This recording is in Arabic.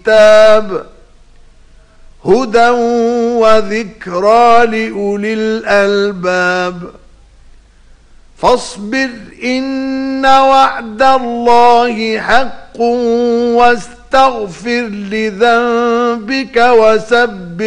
الكتاب هدى وذكرى لأولي الألباب فاصبر إن وعد الله حق واستغفر لذنبك وسبح